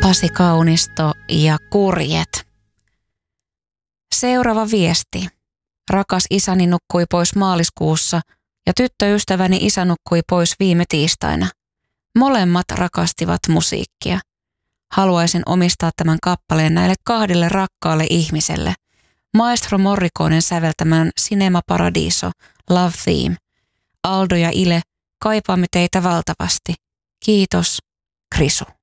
Pasi Kaunisto ja Kurjet. Seuraava viesti. Rakas isäni nukkui pois maaliskuussa ja tyttöystäväni isä nukkui pois viime tiistaina. Molemmat rakastivat musiikkia. Haluaisin omistaa tämän kappaleen näille 2 rakkaalle ihmiselle. Maestro Morriconen säveltämän Cinema Paradiso, Love Theme. Aldo ja Ile, kaipaamme teitä valtavasti. Kiitos, Krisu.